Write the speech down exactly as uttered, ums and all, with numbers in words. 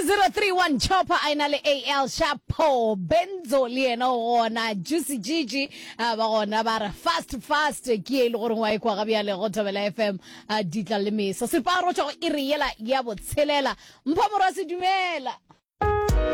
zero three one Chopper ainale A L Chapo Benzo lieno ona Juicy Gigi ba gona ba re fast fast ke ile gore wa ikwa ga bya le go tobela F M a ditla le mesa se paro tšo e re yela ya botshelela mpho morasi dumela